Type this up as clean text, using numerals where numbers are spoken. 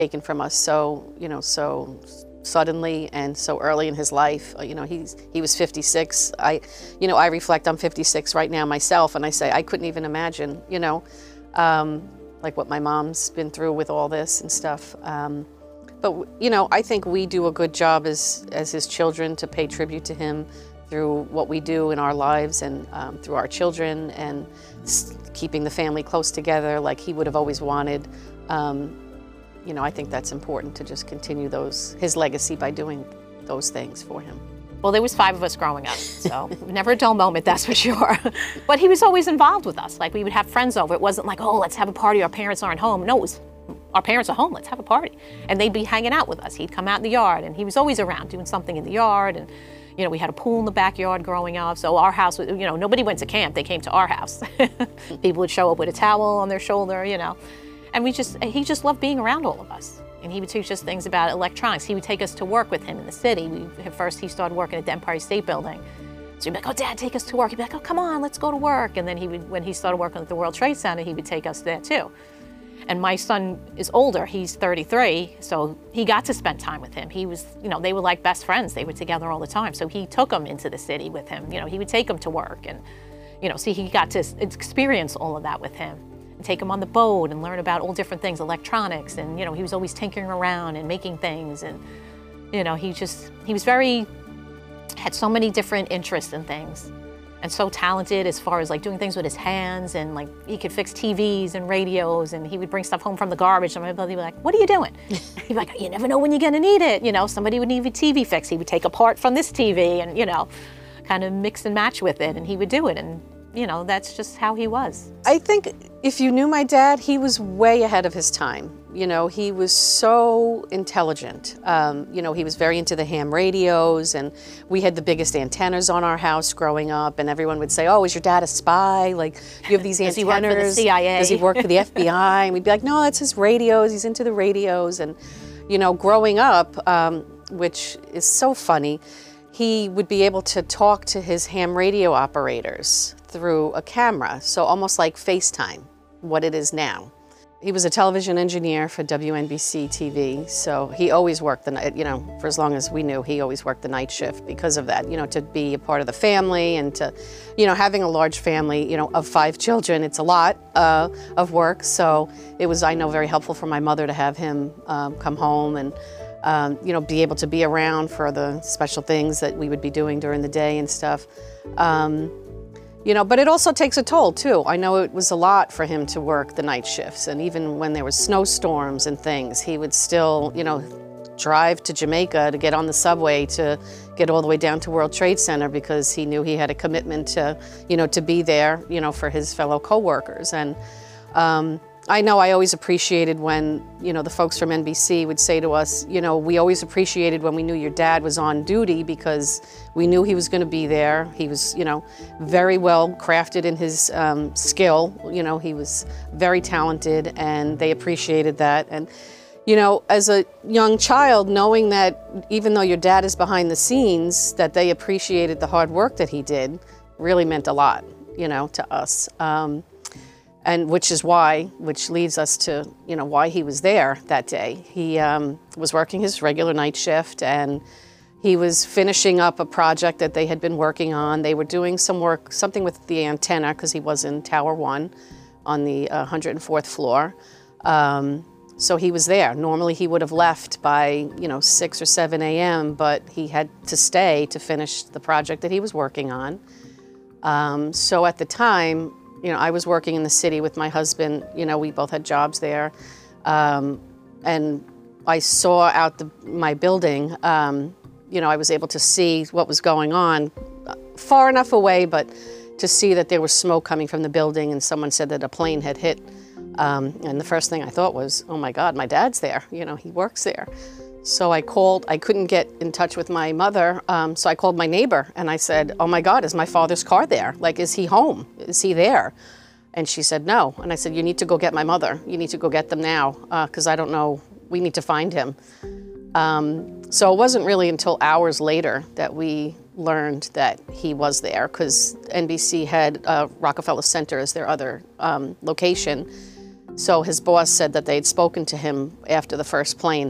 taken from us so, so suddenly and so early in his life. He was 56. I reflect, I'm 56 right now myself, and I say I couldn't even imagine, like what my mom's been through with all this and stuff. But I think we do a good job as his children to pay tribute to him through what we do in our lives and through our children and keeping the family close together like he would have always wanted. I think that's important to just continue his legacy by doing those things for him. Well, there was 5 of us growing up, so never a dull moment, that's for sure. But he was always involved with us. Like, we would have friends over. It wasn't like, oh, let's have a party, our parents aren't home. No, it was, our parents are home, let's have a party. And they'd be hanging out with us. He'd come out in the yard, and he was always around doing something in the yard. And, we had a pool in the backyard growing up, so our house was, nobody went to camp, they came to our house. People would show up with a towel on their shoulder, And he just loved being around all of us. And he would teach us things about electronics. He would take us to work with him in the city. At first, he started working at the Empire State Building. So he'd be like, oh, Dad, take us to work. He'd be like, oh, come on, let's go to work. And then when he started working at the World Trade Center, he would take us there too. And my son is older, he's 33, so he got to spend time with him. He was, they were like best friends. They were together all the time. So he took him into the city with him. He would take him to work and, so he got to experience all of that with him. Take him on the boat and learn about all different things, electronics, and he was always tinkering around and making things, and he was had so many different interests in things, and so talented as far as like doing things with his hands, and like he could fix TVs and radios, and he would bring stuff home from the garbage, and my brother would be like, what are you doing? He'd be like, you never know when you're gonna need it. Somebody would need a TV fix. He would take a part from this TV and kind of mix and match with it, and he would do it, and that's just how he was. I think if you knew my dad, he was way ahead of his time. He was so intelligent. He was very into the ham radios, and we had the biggest antennas on our house growing up, and everyone would say, oh, is your dad a spy? Like, you have these antennas. Does he work for the CIA? Does he work for the FBI? And we'd be like, no, that's his radios. He's into the radios. And, growing up, which is so funny, he would be able to talk to his ham radio operators through a camera, so almost like FaceTime, what it is now. He was a television engineer for WNBC TV, so he always worked the night, for as long as we knew, he always worked the night shift because of that, to be a part of the family and to, having a large family, of 5 children, it's a lot of work, so it was, I know, very helpful for my mother to have him come home and be able to be around for the special things that we would be doing during the day and stuff. But it also takes a toll too. I know it was a lot for him to work the night shifts, and even when there was snowstorms and things, he would still, drive to Jamaica to get on the subway to get all the way down to World Trade Center because he knew he had a commitment to, to be there, for his fellow coworkers. And I know I always appreciated when, the folks from NBC would say to us, we always appreciated when we knew your dad was on duty because we knew he was going to be there. He was, very well crafted in his skill. He was very talented, and they appreciated that. And, as a young child, knowing that even though your dad is behind the scenes, that they appreciated the hard work that he did really meant a lot, to us. And which leads us to, why he was there that day. He was working his regular night shift, and he was finishing up a project that they had been working on. They were doing something with the antenna, because he was in Tower 1 on the 104th floor. So he was there. Normally he would have left by, 6 or 7 a.m., but he had to stay to finish the project that he was working on. So at the time, I was working in the city with my husband. We both had jobs there. And I saw out my building, I was able to see what was going on far enough away, but to see that there was smoke coming from the building, and someone said that a plane had hit. And the first thing I thought was, oh my God, my dad's there. He works there. So I couldn't get in touch with my mother, so I called my neighbor and I said, oh my God, is my father's car there? Like, is he home? Is he there? And she said, no. And I said, you need to go get my mother. You need to go get them now, because I don't know, we need to find him. So it wasn't really until hours later that we learned that he was there, because NBC had Rockefeller Center as their other location. So his boss said that they'd spoken to him after the first plane